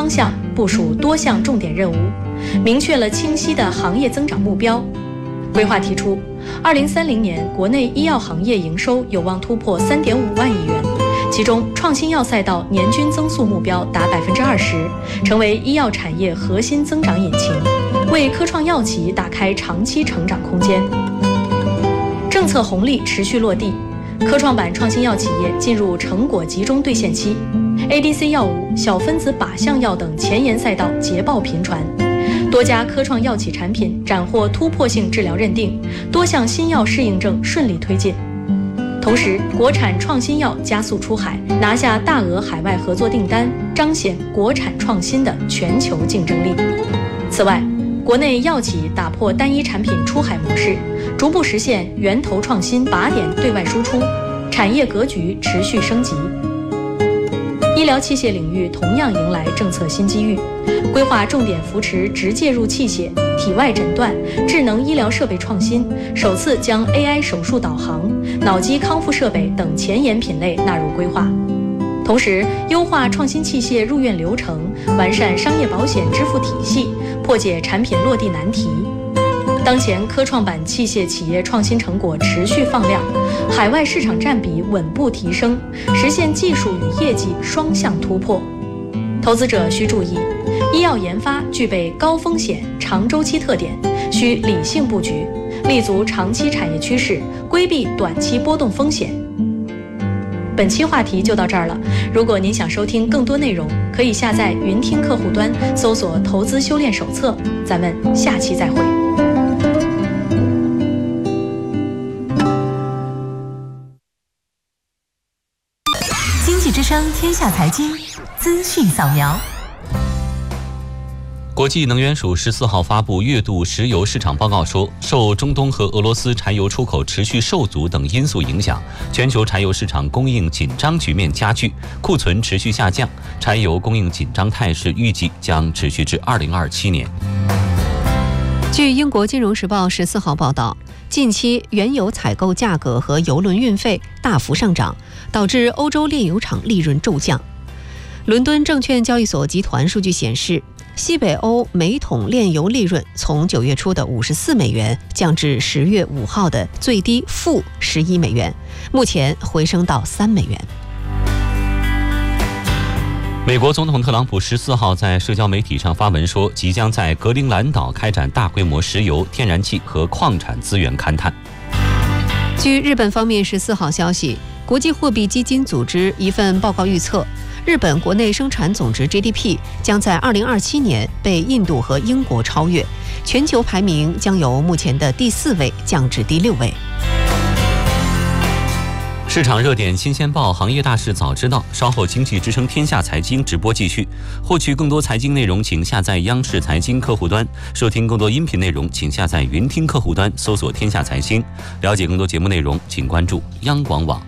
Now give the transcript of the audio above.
方向，部署多项重点任务，明确了清晰的行业增长目标。规划提出，2030年国内医药行业营收有望突破3.5万亿元，其中创新药赛道年均增速目标达20%，成为医药产业核心增长引擎，为科创药企打开长期成长空间。政策红利持续落地，科创板创新药企业进入成果集中兑现期 ，ADC 药物、小分子靶向药等前沿赛道捷报频传。多家科创药企产品斩获突破性治疗认定，多项新药适应症顺利推进。同时，国产创新药加速出海，拿下大额海外合作订单，彰显国产创新的全球竞争力。此外，国内药企打破单一产品出海模式，逐步实现源头创新靶点对外输出，产业格局持续升级。医疗器械领域同样迎来政策新机遇，规划重点扶持直介入器械、体外诊断、智能医疗设备创新，首次将 AI 手术导航、脑机康复设备等前沿品类纳入规划。同时，优化创新器械入院流程，完善商业保险支付体系，破解产品落地难题。当前科创板器械企业创新成果持续放量，海外市场占比稳步提升，实现技术与业绩双向突破。投资者需注意，医药研发具备高风险、长周期特点，需理性布局，立足长期产业趋势，规避短期波动风险。本期话题就到这儿了。如果您想收听更多内容，可以下载云听客户端，搜索投资修炼手册。咱们下期再会。 经济之声天下财经资讯扫描。 国际能源署14号发布月度石油市场报告说，受中东和俄罗斯柴油出口持续受阻等因素影响，全球柴油市场供应紧张局面加剧，库存持续下降，柴油供应紧张态势预计将持续至2027年。 据英国金融时报14号报道，近期原油采购价格和油轮运费大幅上涨，导致欧洲炼油厂利润骤降。伦敦证券交易所集团数据显示，西北欧每桶炼油利润从9月初的54美元降至10月5号的最低负11美元，目前回升到3美元。 美国总统特朗普14号在社交媒体上发文说，即将在格陵兰岛开展大规模石油、天然气和矿产资源勘探。 据日本方面14号消息，国际货币基金组织一份报告预测，日本国内生产总值 GDP 将在2027年被印度和英国超越，全球排名将由目前的第4位降至第6位。 市场热点新鲜报，行业大事早知道。稍后经济之声天下财经直播继续。获取更多财经内容，请下载央视财经客户端；收听更多音频内容，请下载云听客户端，搜索天下财经。了解更多节目内容，请关注央广网。